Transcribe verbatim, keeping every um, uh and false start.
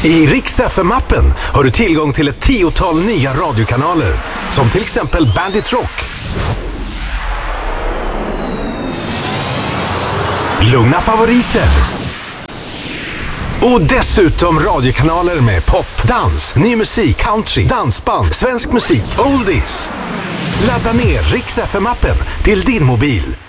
I Rix F M-appen har du tillgång till ett tiotal nya radiokanaler, som till exempel Bandit Rock, Lugna favoriter och dessutom radiokanaler med pop, dans, ny musik, country, dansband, svensk musik, oldies. Ladda ner Rix F M-appen till din mobil.